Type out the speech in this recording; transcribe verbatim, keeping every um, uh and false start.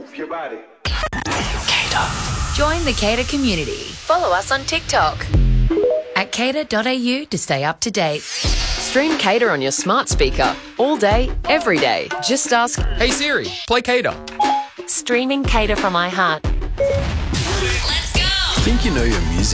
Move your body. Join the Cater community. Follow us on TikTok at cater dot a u to stay up to date. Stream Cater on your smart speaker all day, every day. Just ask, Hey Siri, play Cater. Streaming Cater from iHeart. Think you know your music?